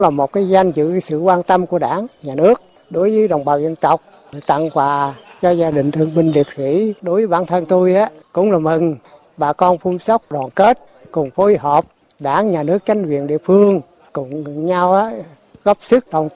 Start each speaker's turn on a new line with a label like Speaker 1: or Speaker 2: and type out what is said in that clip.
Speaker 1: là một cái danh dự sự quan tâm của Đảng, Nhà nước đối với đồng bào dân tộc. Tặng quà cho gia đình thương binh liệt sĩ, đối với bản thân tôi cũng là mừng. Bà con Phun Sóc đoàn kết cùng phối hợp, Đảng, Nhà nước, chính quyền địa phương cùng nhau góp sức đồng